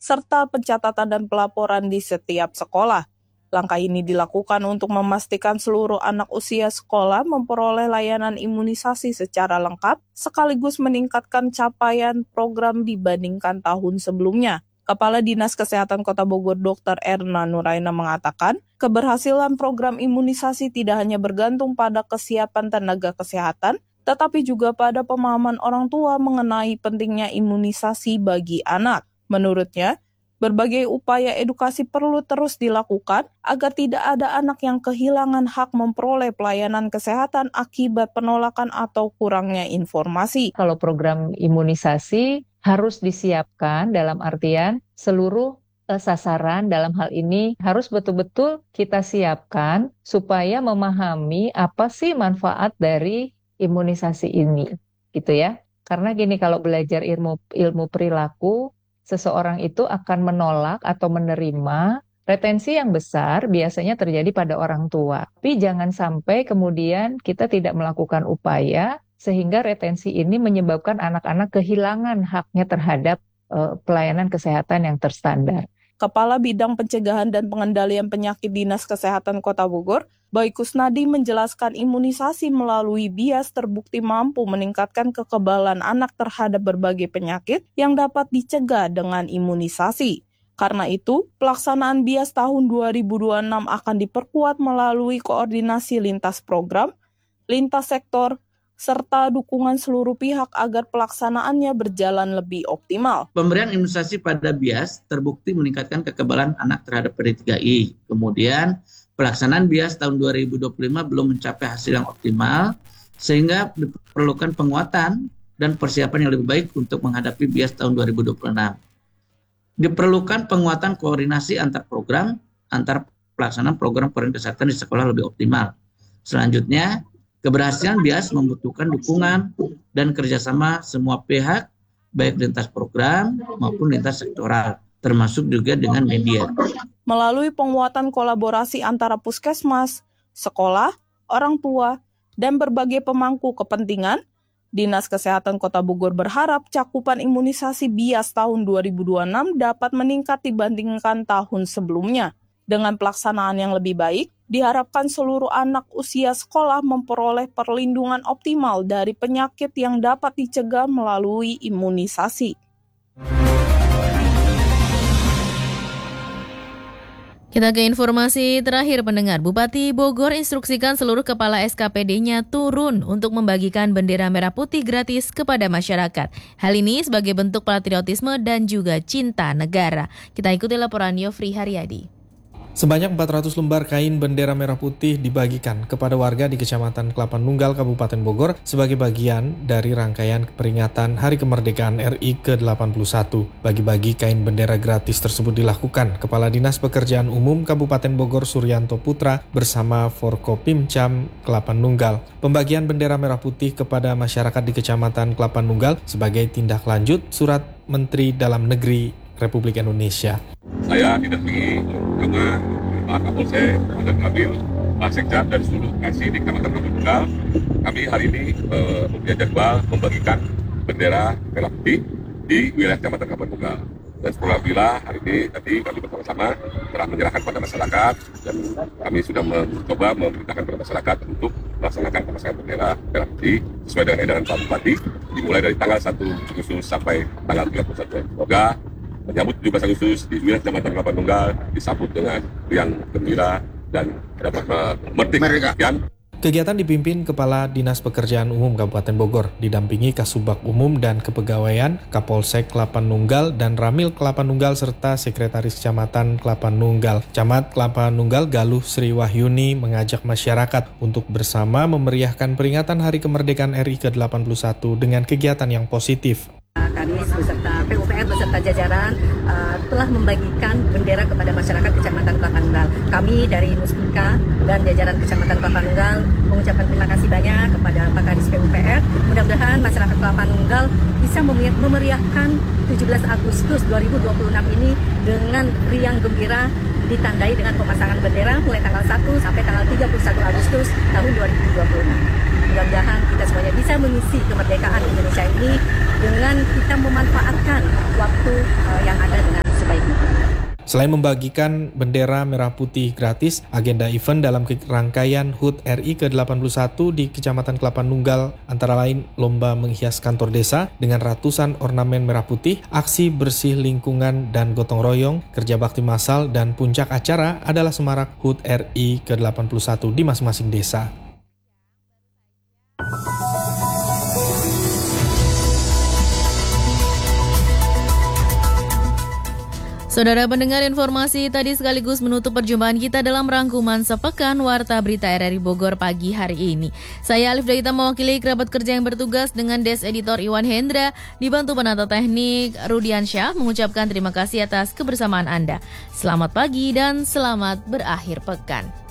serta pencatatan dan pelaporan di setiap sekolah. Langkah ini dilakukan untuk memastikan seluruh anak usia sekolah memperoleh layanan imunisasi secara lengkap, sekaligus meningkatkan capaian program dibandingkan tahun sebelumnya. Kepala Dinas Kesehatan Kota Bogor Dr. Erna Nuraina mengatakan, keberhasilan program imunisasi tidak hanya bergantung pada kesiapan tenaga kesehatan, tetapi juga pada pemahaman orang tua mengenai pentingnya imunisasi bagi anak. Menurutnya, berbagai upaya edukasi perlu terus dilakukan agar tidak ada anak yang kehilangan hak memperoleh pelayanan kesehatan akibat penolakan atau kurangnya informasi. Kalau program imunisasi harus disiapkan dalam artian seluruh sasaran dalam hal ini harus betul-betul kita siapkan supaya memahami apa sih manfaat dari imunisasi ini, gitu ya. Karena gini, kalau belajar ilmu perilaku, seseorang itu akan menolak atau menerima retensi yang besar biasanya terjadi pada orang tua. Tapi jangan sampai kemudian kita tidak melakukan upaya sehingga retensi ini menyebabkan anak-anak kehilangan haknya terhadap pelayanan kesehatan yang terstandar. Kepala Bidang Pencegahan dan Pengendalian Penyakit Dinas Kesehatan Kota Bogor, Bayi Kusnadi menjelaskan imunisasi melalui BIAS terbukti mampu meningkatkan kekebalan anak terhadap berbagai penyakit yang dapat dicegah dengan imunisasi. Karena itu, pelaksanaan BIAS tahun 2026 akan diperkuat melalui koordinasi lintas program, lintas sektor, serta dukungan seluruh pihak agar pelaksanaannya berjalan lebih optimal. Pemberian imunisasi pada BIAS terbukti meningkatkan kekebalan anak terhadap PD3I. Kemudian pelaksanaan BIAS tahun 2025 belum mencapai hasil yang optimal, sehingga diperlukan penguatan dan persiapan yang lebih baik untuk menghadapi BIAS tahun 2026. Diperlukan penguatan koordinasi antar program, antar pelaksanaan program pelayanan kesehatan di sekolah lebih optimal. Selanjutnya, keberhasilan BIAS membutuhkan dukungan dan kerjasama semua pihak, baik lintas program maupun lintas sektoral, termasuk juga dengan media. Melalui penguatan kolaborasi antara puskesmas, sekolah, orang tua, dan berbagai pemangku kepentingan, Dinas Kesehatan Kota Bogor berharap cakupan imunisasi BIAS tahun 2026 dapat meningkat dibandingkan tahun sebelumnya. Dengan pelaksanaan yang lebih baik, diharapkan seluruh anak usia sekolah memperoleh perlindungan optimal dari penyakit yang dapat dicegah melalui imunisasi. Kita ke informasi terakhir pendengar. Bupati Bogor instruksikan seluruh kepala SKPD-nya turun untuk membagikan bendera merah putih gratis kepada masyarakat. Hal ini sebagai bentuk patriotisme dan juga cinta negara. Kita ikuti laporan Yofri Haryadi. Sebanyak 400 lembar kain bendera merah putih dibagikan kepada warga di Kecamatan Kelapa Nunggal, Kabupaten Bogor sebagai bagian dari rangkaian peringatan Hari Kemerdekaan RI ke-81. Bagi-bagi kain bendera gratis tersebut dilakukan Kepala Dinas Pekerjaan Umum Kabupaten Bogor Suryanto Putra bersama Forkopimcam Kelapa Nunggal. Pembagian bendera merah putih kepada masyarakat di Kecamatan Kelapa Nunggal sebagai tindak lanjut Surat Menteri Dalam Negeri Republik Indonesia. Saya didampingi sama Pak Kapolsek, dan Kabil, Pak Sekda dan seluruh kasih di Kecamatan Kelapa Nunggal. Kami hari ini mempunyai jadwal membagikan bendera merah putih di wilayah Kecamatan Kelapa Nunggal. Dan alhamdulillah hari ini tadi kami bersama-sama telah menyerahkan kepada masyarakat dan kami sudah mencoba memerintahkan kepada masyarakat untuk melaksanakan pemasangan bendera merah putih sesuai dengan edaran Pak Bupati dimulai dari tanggal 1 Agustus sampai tanggal 31. Semoga menyambut 17 Agustus di wilayah Kecamatan Kelapa Nunggal disambut dengan riang gembira dan dapat merdeka. Kegiatan dipimpin Kepala Dinas Pekerjaan Umum Kabupaten Bogor, didampingi Kasubag Umum dan Kepegawaian, Kapolsek Kelapa Nunggal dan Ramil Kelapa Nunggal serta Sekretaris Kecamatan Kelapa Nunggal. Camat Kelapa Nunggal Galuh Sri Wahyuni mengajak masyarakat untuk bersama memeriahkan peringatan Hari Kemerdekaan RI ke-81 dengan kegiatan yang positif. Kadis beserta PUPR beserta jajaran telah membagikan bendera kepada masyarakat Kecamatan Kelapa Nunggal. Kami dari Muspika dan jajaran Kecamatan Kelapa Nunggal mengucapkan terima kasih banyak kepada Pak Kadis PUPR. Mudah-mudahan masyarakat Kelapa Nunggal bisa memeriahkan 17 Agustus 2026 ini dengan riang gembira ditandai dengan pemasangan bendera mulai tanggal 1 sampai tanggal 31 Agustus tahun 2026. Mudah-mudahan kita semuanya bisa mengisi kemerdekaan Indonesia ini dengan kita memanfaatkan waktu yang ada dengan sebaik Selain membagikan bendera merah putih gratis, agenda event dalam rangkaian HUT RI ke-81 di Kecamatan Kelapa Nunggal antara lain lomba menghias kantor desa dengan ratusan ornamen merah putih, aksi bersih lingkungan dan gotong royong, kerja bakti massal, dan puncak acara adalah semarak HUT RI ke-81 di masing-masing desa. Saudara pendengar, informasi tadi sekaligus menutup perjumpaan kita dalam rangkuman sepekan Warta Berita RRI Bogor pagi hari ini. Saya Alif Daita mewakili kerabat kerja yang bertugas dengan Des Editor Iwan Hendra, dibantu penata teknik Rudiansyah, mengucapkan terima kasih atas kebersamaan Anda. Selamat pagi dan selamat berakhir pekan.